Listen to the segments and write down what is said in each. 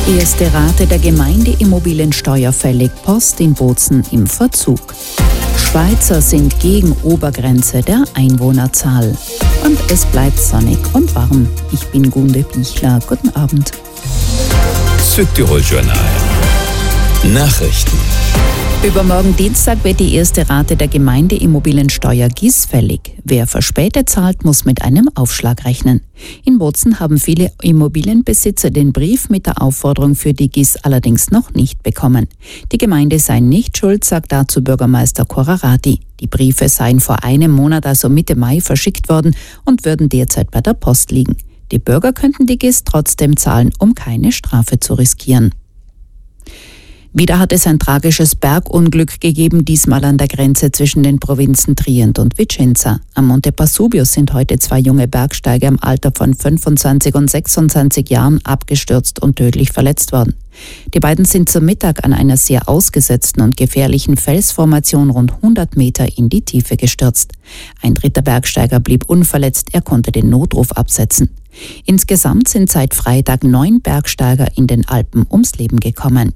Erste Rate der Gemeindeimmobiliensteuer fällig, Post in Bozen im Verzug. Schweizer sind gegen Obergrenze der Einwohnerzahl. Und es bleibt sonnig und warm. Ich bin Gunde Bichler. Guten Abend. Südtirol-Journal. Nachrichten. Übermorgen Dienstag wird die erste Rate der Gemeindeimmobiliensteuer GIS fällig. Wer verspätet zahlt, muss mit einem Aufschlag rechnen. In Bozen haben viele Immobilienbesitzer den Brief mit der Aufforderung für die GIS allerdings noch nicht bekommen. Die Gemeinde sei nicht schuld, sagt dazu Bürgermeister Korarati. Die Briefe seien vor einem Monat, also Mitte Mai, verschickt worden und würden derzeit bei der Post liegen. Die Bürger könnten die GIS trotzdem zahlen, um keine Strafe zu riskieren. Wieder hat es ein tragisches Bergunglück gegeben, diesmal an der Grenze zwischen den Provinzen Trient und Vicenza. Am Monte Pasubio sind heute 2 junge Bergsteiger im Alter von 25 und 26 Jahren abgestürzt und tödlich verletzt worden. Die beiden sind zum Mittag an einer sehr ausgesetzten und gefährlichen Felsformation rund 100 Meter in die Tiefe gestürzt. Ein dritter Bergsteiger blieb unverletzt, er konnte den Notruf absetzen. Insgesamt sind seit Freitag 9 Bergsteiger in den Alpen ums Leben gekommen.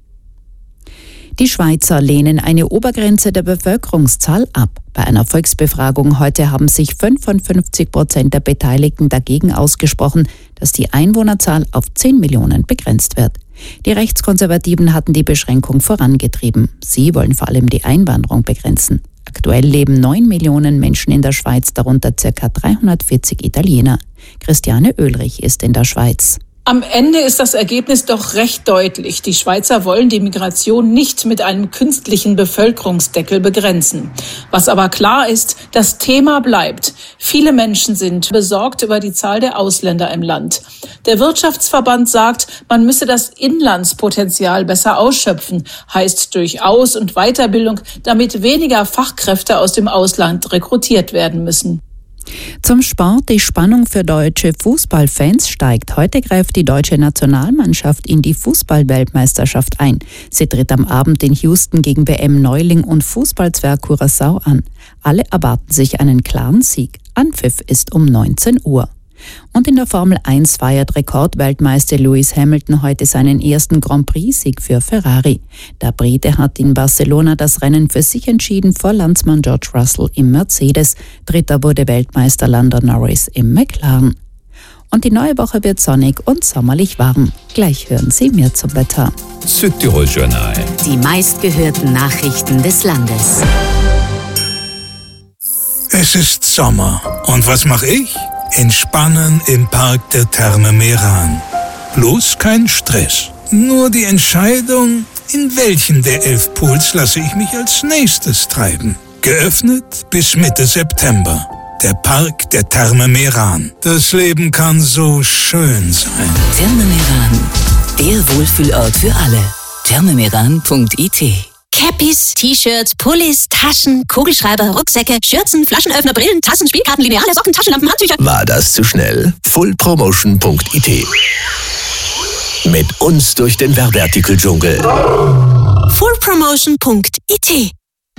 Die Schweizer lehnen eine Obergrenze der Bevölkerungszahl ab. Bei einer Volksbefragung heute haben sich 55% der Beteiligten dagegen ausgesprochen, dass die Einwohnerzahl auf 10 Millionen begrenzt wird. Die Rechtskonservativen hatten die Beschränkung vorangetrieben. Sie wollen vor allem die Einwanderung begrenzen. Aktuell leben 9 Millionen Menschen in der Schweiz, darunter ca. 340 Italiener. Christiane Oehlrich ist in der Schweiz. Am Ende ist das Ergebnis doch recht deutlich. Die Schweizer wollen die Migration nicht mit einem künstlichen Bevölkerungsdeckel begrenzen. Was aber klar ist, das Thema bleibt. Viele Menschen sind besorgt über die Zahl der Ausländer im Land. Der Wirtschaftsverband sagt, man müsse das Inlandspotenzial besser ausschöpfen, heißt durch Aus- und Weiterbildung, damit weniger Fachkräfte aus dem Ausland rekrutiert werden müssen. Zum Sport. Die Spannung für deutsche Fußballfans steigt. Heute greift die deutsche Nationalmannschaft in die Fußball-Weltmeisterschaft ein. Sie tritt am Abend in Houston gegen WM-Neuling und Fußballzwerg Curaçao an. Alle erwarten sich einen klaren Sieg. Anpfiff ist um 19 Uhr. Und in der Formel 1 feiert Rekordweltmeister Lewis Hamilton heute seinen ersten Grand Prix-Sieg für Ferrari. Der Brite hat in Barcelona das Rennen für sich entschieden vor Landsmann George Russell im Mercedes. Dritter wurde Weltmeister Lando Norris im McLaren. Und die neue Woche wird sonnig und sommerlich warm. Gleich hören Sie mehr zum Wetter. Südtirol-Journal. Die meistgehörten Nachrichten des Landes. Es ist Sommer. Und was mache ich? Entspannen im Park der Therme Meran. Bloß kein Stress. Nur die Entscheidung, in welchen der 11 Pools lasse ich mich als nächstes treiben. Geöffnet bis Mitte September. Der Park der Therme Meran. Das Leben kann so schön sein. Therme Meran, der Wohlfühlort für alle. thermemeran.it. Cappies, T-Shirts, Pullis, Taschen, Kugelschreiber, Rucksäcke, Schürzen, Flaschenöffner, Brillen, Tassen, Spielkarten, Lineale, Socken, Taschenlampen, Handtücher. War das zu schnell? Fullpromotion.it. Mit uns durch den Werbeartikel-Dschungel. Fullpromotion.it.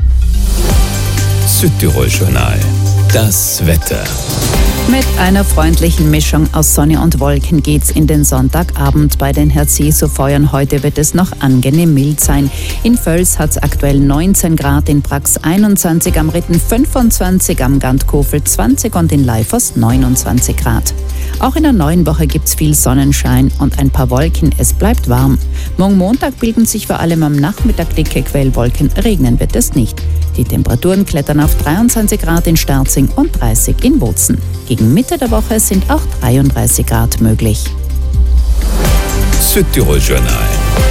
Südtirol-Journal. Das Wetter. Mit einer freundlichen Mischung aus Sonne und Wolken geht's in den Sonntagabend. Bei den Herz-Jesu-Feuern heute wird es noch angenehm mild sein. In Völs hat's aktuell 19 Grad, in Prax 21, am Ritten 25, am Gantkovel 20 und in Leifers 29 Grad. Auch in der neuen Woche gibt's viel Sonnenschein und ein paar Wolken. Es bleibt warm. Morgen Montag bilden sich vor allem am Nachmittag dicke Quellwolken. Regnen wird es nicht. Die Temperaturen klettern auf 23 Grad in Sterzing und 30 in Bozen. Gegen Mitte der Woche sind auch 33 Grad möglich. Südtirol-Journal.